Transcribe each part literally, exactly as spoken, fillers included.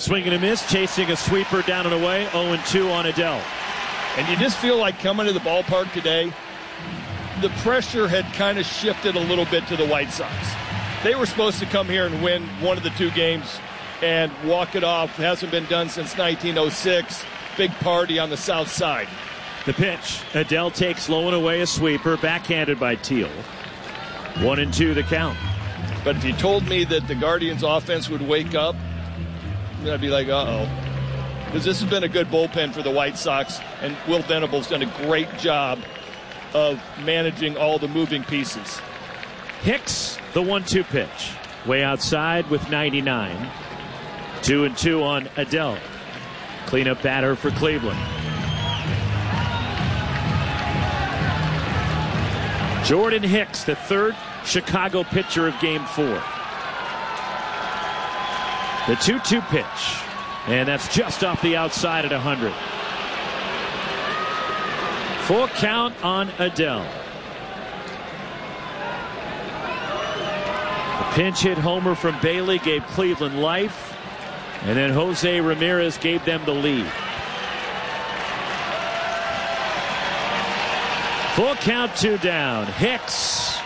swing and a miss, chasing a sweeper down and away, oh and two on Adell. And you just feel like coming to the ballpark today, the pressure had kind of shifted a little bit to the White Sox. They were supposed to come here and win one of the two games and walk it off. It hasn't been done since nineteen oh six. Big party on the south side. The pitch. Adell takes low and away a sweeper, backhanded by Teal. One and two the count. But if you told me that the Guardians offense would wake up, then I'd be like, uh-oh. Because this has been a good bullpen for the White Sox, and Will Venable's done a great job of managing all the moving pieces. Hicks, the one two pitch. Way outside with ninety-nine. Two and two on Adell. Cleanup batter for Cleveland. Jordan Hicks, the third Chicago pitcher of game four. The two two pitch. And that's just off the outside at one hundred. Full count on Adell. The pinch hit homer from Bailey gave Cleveland life. And then Jose Ramirez gave them the lead. Full count, two down. Hicks.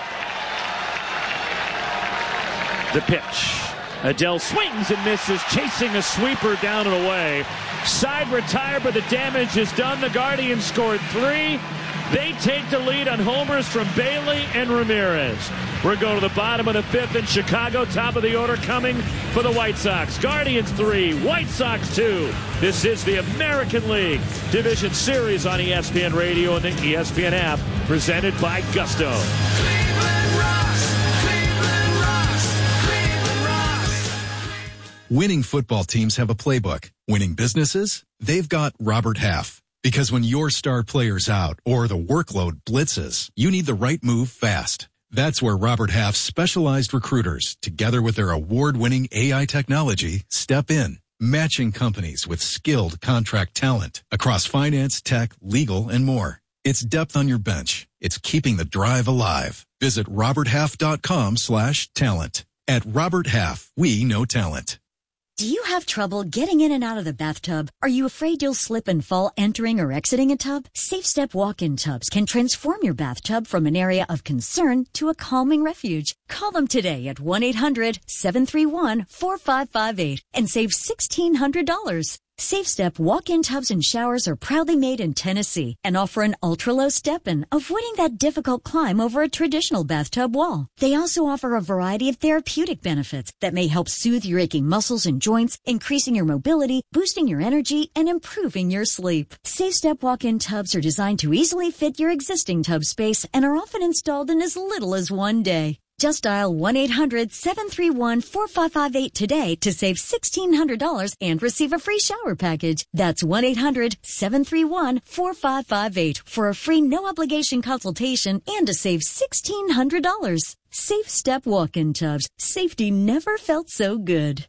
The pitch. Adell swings and misses, chasing a sweeper down and away. Side retired, but the damage is done. The Guardians scored three. They take the lead on homers from Bailey and Ramirez. We're going to the bottom of the fifth in Chicago. Top of the order coming for the White Sox. Guardians three, White Sox two. This is the American League Division Series on E S P N Radio and the E S P N app, presented by Gusto. Cleveland rocks, Cleveland rocks, Cleveland rocks. Winning football teams have a playbook. Winning businesses, they've got Robert Half. Because when your star player's out or the workload blitzes, you need the right move fast. That's where Robert Half's specialized recruiters, together with their award-winning A I technology, step in, matching companies with skilled contract talent across finance, tech, legal, and more. It's depth on your bench. It's keeping the drive alive. Visit roberthalf.com slash talent. At Robert Half, we know talent. Do you have trouble getting in and out of the bathtub? Are you afraid you'll slip and fall entering or exiting a tub? Safe Step walk-in tubs can transform your bathtub from an area of concern to a calming refuge. Call them today at one eight hundred seven three one four five five eight and save sixteen hundred dollars. Safe Step walk-in tubs and showers are proudly made in Tennessee and offer an ultra-low step-in, avoiding that difficult climb over a traditional bathtub wall. They also offer a variety of therapeutic benefits that may help soothe your aching muscles and joints, increasing your mobility, boosting your energy, and improving your sleep. Safe Step walk-in tubs are designed to easily fit your existing tub space and are often installed in as little as one day. Just dial one eight hundred seven three one four five five eight today to save sixteen hundred dollars and receive a free shower package. That's one eight hundred seven three one four five five eight for a free no-obligation consultation and to save sixteen hundred dollars. Safe Step walk-in tubs. Safety never felt so good.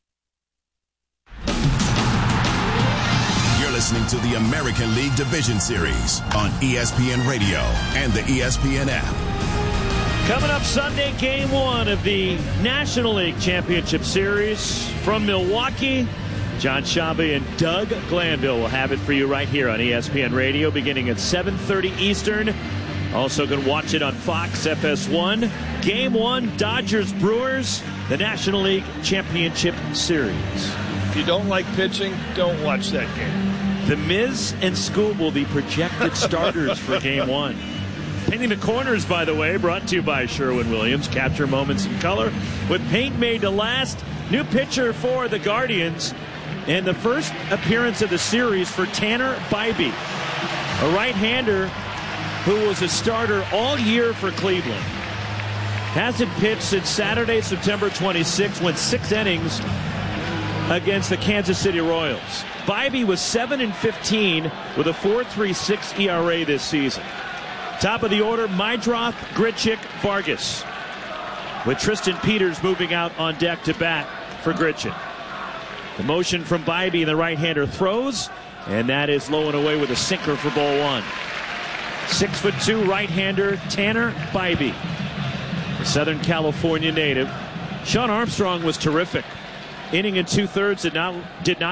You're listening to the American League Division Series on E S P N Radio and the E S P N app. Coming up Sunday, game one of the National League Championship Series from Milwaukee. John Shabba and Doug Glanville will have it for you right here on E S P N Radio beginning at seven thirty Eastern. Also can watch it on Fox F S one. Game one, Dodgers-Brewers, the National League Championship Series. If you don't like pitching, don't watch that game. The Miz and Scoob will be projected starters for game one. Painting the corners, by the way, brought to you by Sherwin-Williams. Capture moments in color with paint made to last. New pitcher for the Guardians. And the first appearance of the series for Tanner Bybee, a right-hander who was a starter all year for Cleveland. Hasn't pitched since Saturday, September twenty-sixth, went six innings against the Kansas City Royals. Bybee was seven and fifteen with a four point three six E R A this season. Top of the order, Meidroth, Grichuk, Vargas, with Tristan Peters moving out on deck to bat for Grichuk. The motion from Bybee, the right-hander throws, and that is low and away with a sinker for ball one. Six foot two right-hander Tanner Bybee, the Southern California native. Sean Armstrong was terrific. Inning and two-thirds did not did not.